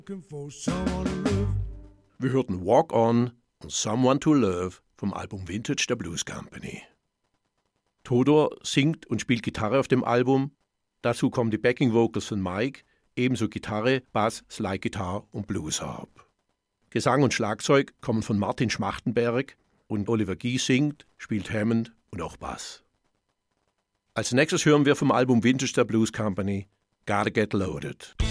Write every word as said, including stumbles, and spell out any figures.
Wir hörten Walk On und Someone to Love vom Album Vintage der Blues Company. Todor singt und spielt Gitarre auf dem Album. Dazu kommen die Backing Vocals von Mike, ebenso Gitarre, Bass, Slide Guitar und Blues Harp. Gesang und Schlagzeug kommen von Martin Schmachtenberg und Oliver Guy singt, spielt Hammond und auch Bass. Als nächstes hören wir vom Album Vintage der Blues Company Gotta Get Loaded.